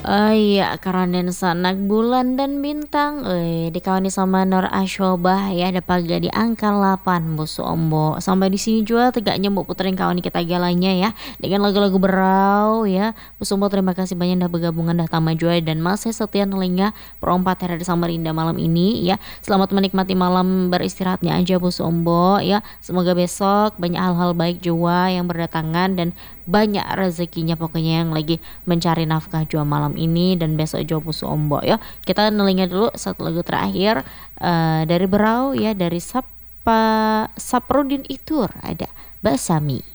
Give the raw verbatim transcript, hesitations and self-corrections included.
Oh iya, karanen sanak bulan dan bintang, eh dikawani sama Nur Asyobah ya ada paga di angka delapan busu ombo. Sampai di sini juga tegaknya Mbok puterin kawani kita galanya ya dengan lagu-lagu berau ya. Busu ombo terima kasih banyak dah bergabungan dah tama jua dan masih setia telinga perompat hari di Samarinda malam ini ya. Selamat menikmati malam beristirahatnya aja busu ombo ya. Semoga besok banyak hal-hal baik jua yang berdatangan dan banyak rezekinya pokoknya yang lagi mencari nafkah jua malam ini dan besok jua busu ombo ya. Kita nelinga dulu satu lagu terakhir eh, dari Berau ya dari Sapa Saprudin Itur ada Basami.